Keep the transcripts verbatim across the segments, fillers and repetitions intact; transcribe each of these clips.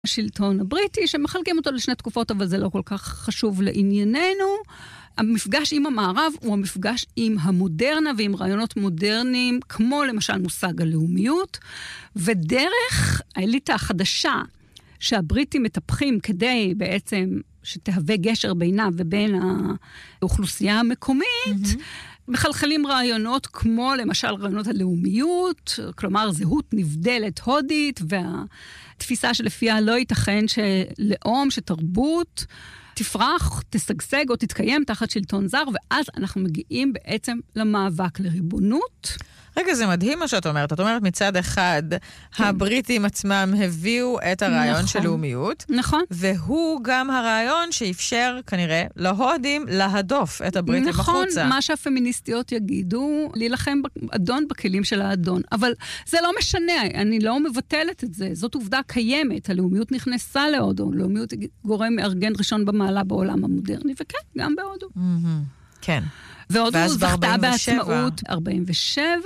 השלטון הבריטי, שמחלקים אותו לשני תקופות, אבל זה לא כל כך חשוב לענייננו. המפגש עם המערב הוא המפגש עם המודרנה ועם רעיונות מודרניים, כמו למשל מושג הלאומיות, ודרך האליטה החדשה שהבריטים מטפחים כדי בעצם שתהווה גשר בינה ובין האוכלוסייה המקומית, mm-hmm. מחלחלים רעיונות כמו למשל רעיונות הלאומיות, כלומר זהות נבדלת הודית, והתפיסה שלפיה לא ייתכן שלאום, שתרבות תפרח, תשגשג או תתקיים תחת שלטון זר, ואז אנחנו מגיעים בעצם למאבק לריבונות. רגע, זה מדהים מה שאת אומרת. את אומרת מצד אחד, כן. הבריטים עצמם הביאו את הרעיון נכון. של לאומיות, נכון. והוא גם הרעיון שאפשר כנראה להודים להדוף את הבריטים נכון, החוצה. נכון, מה שהפמיניסטיות יגידו, להילחם אדון בכלים של האדון. אבל זה לא משנה, אני לא מבטלת את זה. זאת עובדה קיימת. הלאומיות נכנסה להודו. לאומיות גורם מארגן ראשון במעלה בעולם המודרני, וכן, גם בהודו. Mm-hmm. כן. והודו זכתה בעצמאות ארבעים ושבע,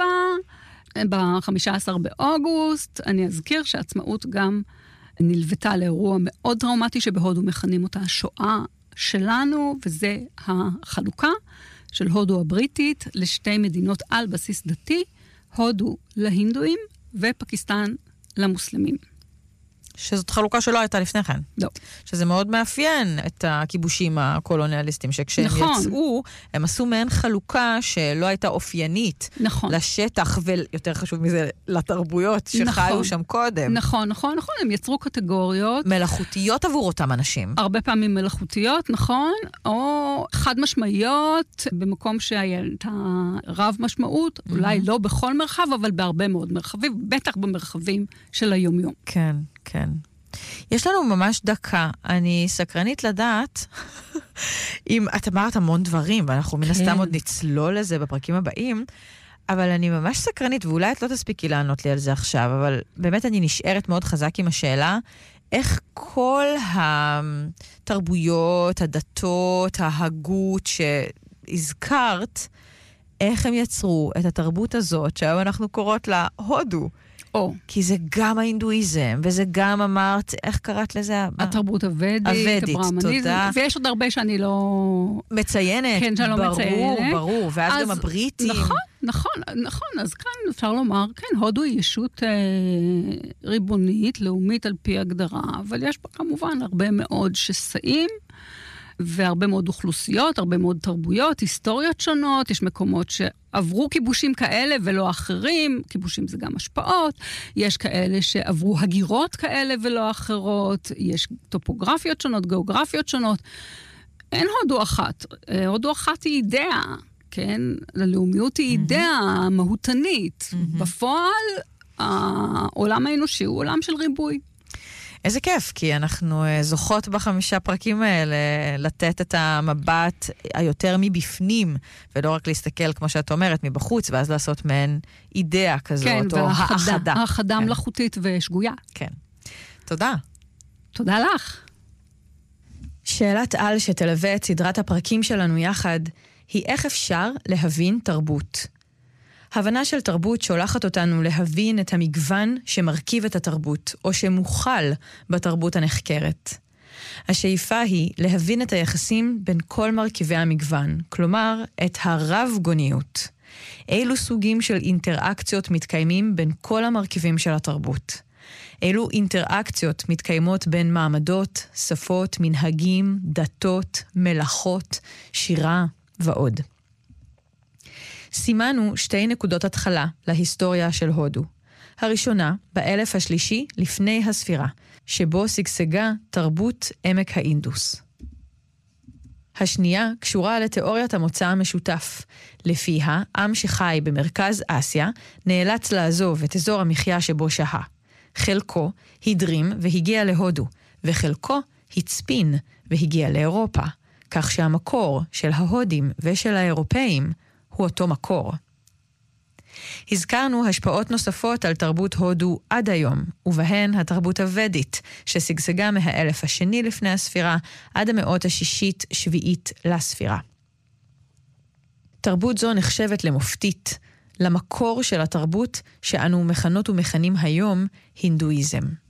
ב-חמישה עשר באוגוסט. אני אזכיר שהעצמאות גם נלוותה לאירוע מאוד טראומטי שבהודו מכנים אותה השואה שלנו, וזה החלוקה של הודו הבריטית לשתי מדינות על בסיס דתי, הודו להינדואים ופקיסטן למוסלמים. שזאת חלוקה שלא הייתה לפני כן. לא. שזה מאוד מאפיין את הכיבושים הקולוניאליסטים, שכשהם נכון. יצאו, הם עשו מעין חלוקה שלא הייתה אופיינית נכון. לשטח, ויותר חשוב מזה, לתרבויות שחיו נכון. שם קודם. נכון, נכון, נכון. הם יצרו קטגוריות. מלאכותיות עבור אותם אנשים. הרבה פעמים מלאכותיות, נכון, או חד משמעיות, במקום שהייתה רב משמעות, mm-hmm. אולי לא בכל מרחב, אבל בהרבה מאוד מרחבים, בטח במרחבים של היום-יום. כן. כן. יש לנו ממש דקה. אני סקרנית לדעת אם את אמרת המון דברים, ואנחנו מן הסתם עוד נצלול לזה בפרקים הבאים, אבל אני ממש סקרנית, ואולי את לא תספיקי לענות לי על זה עכשיו, אבל באמת אני נשארת מאוד חזק עם השאלה, איך כל התרבויות, הדתות, ההגות שהזכרת, איך הם יצרו את התרבות הזאת, שהיום אנחנו קוראות לה הודו, או. כי זה גם ההינדואיזם, וזה גם אמרת, איך קראת לזה? התרבות הוודית, הוודית, תודה. ויש עוד הרבה שאני לא... מציינת. כן, שאני לא ברור, מציינת. ברור, ברור. ואז אז, גם הבריטים. נכון, נכון, נכון. אז כאן אפשר לומר, כן, הודו היא ישות אה, ריבונית, לאומית על פי הגדרה, אבל יש בה כמובן הרבה מאוד שסעים, והרבה מאוד אוכלוסיות, הרבה מאוד תרבויות, היסטוריות שונות, יש מקומות שעברו כיבושים כאלה ולא אחרים, כיבושים זה גם השפעות, יש כאלה שעברו הגירות כאלה ולא אחרות, יש טופוגרפיות שונות, גיאוגרפיות שונות, אין הודו אחת, הודו אחת היא אידאה, כן? הלאומיות היא אידאה מהותנית, בפועל העולם האנושי הוא עולם של ריבוי. איזה כיף, כי אנחנו זוכות בחמישה פרקים האלה לתת את המבט היותר מבפנים, ולא רק להסתכל, כמו שאת אומרת, מבחוץ, ואז לעשות מהן אידאה כזאת, כן, או האחדה. האחדה מלאכותית ושגויה. כן. תודה. תודה לך. שאלת על שתלווה את סדרת הפרקים שלנו יחד, היא איך אפשר להבין תרבות. הבנה של תרבות שולחת אותנו להבין את המגוון שמרכיב את התרבות, או שמוכל בתרבות הנחקרת. השאיפה היא להבין את היחסים בין כל מרכיבי המגוון, כלומר, את הרב-גוניות. אילו סוגים של אינטראקציות מתקיימים בין כל המרכיבים של התרבות. אילו אינטראקציות מתקיימות בין מעמדות, שפות, מנהגים, דתות, מלאכות, שירה ועוד. סימנו שתי נקודות התחלה להיסטוריה של הודו. הראשונה, באלף השלישי לפני הספירה, שבו שגשגה תרבות עמק האינדוס. השנייה קשורה לתיאוריית המוצא המשותף, לפיה עם שחי במרכז אסיה נאלץ לעזוב את אזור המחיה שבו שהה. חלקו הדרים והגיע להודו, וחלקו הצפין והגיע לאירופה, כך שהמקור של ההודים ושל האירופאים הוא אותו מקור. הזכרנו השפעות נוספות על תרבות הודו עד היום, ובהן התרבות הוודית, ששגשגה מהאלף השני לפני הספירה עד המאות השישית שביעית לספירה. תרבות זו נחשבת למופתית, למקור של התרבות שאנו מכנות ומכנים היום הינדואיזם.